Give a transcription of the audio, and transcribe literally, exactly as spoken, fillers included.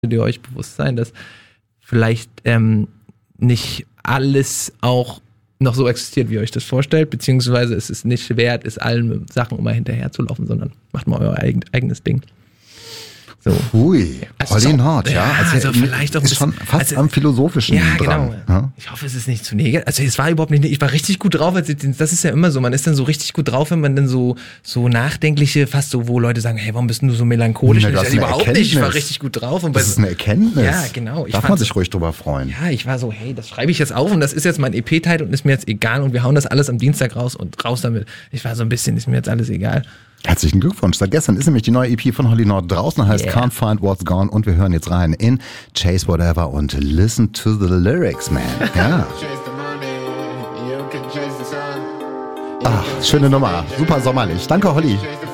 ihr euch bewusst sein, dass vielleicht ähm, nicht alles auch noch so existiert, wie ihr euch das vorstellt, beziehungsweise es ist nicht wert, ist allen Sachen immer hinterher zu laufen, sondern macht mal euer eigen, eigenes Ding. So. Hui, also Holly so, Nord, ja. ja also, also vielleicht auch ist schon fast also, am Philosophischen ja, dran. genau. Ja? Ich hoffe, es ist nicht zu negativ. Also es war überhaupt nicht, ich war richtig gut drauf. Also das ist ja immer so, man ist dann so richtig gut drauf, wenn man dann so so nachdenkliche, fast so, wo Leute sagen, hey, warum bist du so melancholisch? Ja, Und ich das sage, ist eine überhaupt Erkenntnis. nicht, ich war richtig gut drauf. Und bei Das ist eine Erkenntnis. Ja, genau. Ich Darf fand man sich so, ruhig drüber freuen. Ja, ich war so, hey, das schreibe ich jetzt auf und das ist jetzt mein E P-Teil und ist mir jetzt egal und wir hauen das alles am Dienstag raus und raus damit. Ich war so ein bisschen, ist mir jetzt alles egal. Herzlichen Glückwunsch. Seit gestern ist nämlich die neue E P von Holly Nord draußen, heißt Yeah. Can't Find What's Gone und wir hören jetzt rein in Chase Whatever und Listen to the Lyrics, man. Ja. Ach, schöne Nummer. Super sommerlich. Danke, Holly.